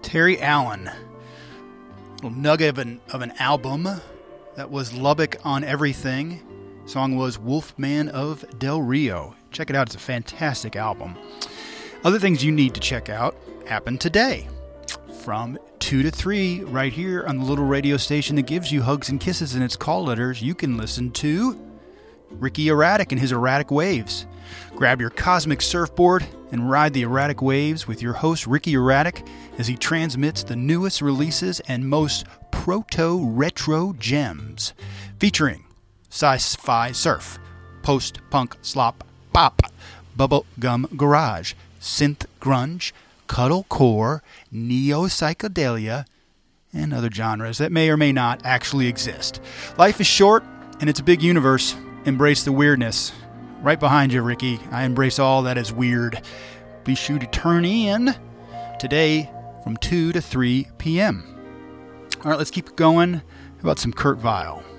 Terry Allen. Little nugget of an album that was Lubbock on Everything. Song was Wolfman of Del Rio. Check it out. It's a fantastic album. Other things you need to check out happen today from 2 to 3 right here on the little radio station that gives you hugs and kisses in its call letters. You can listen to Ricky Erratic and his Erratic Waves. Grab your cosmic surfboard and ride the erratic waves with your host Ricky Erratic as he transmits the newest releases and most proto-retro gems, featuring sci-fi surf, post-punk slop pop, bubblegum garage, synth grunge, cuddlecore, neo-psychedelia, and other genres that may or may not actually exist. Life is short, and it's a big universe. Embrace the weirdness. Right behind you, Ricky. I embrace all that is weird. Be sure to turn in today from 2 to 3 p.m. All right, let's keep going. How about some Kurt Vile?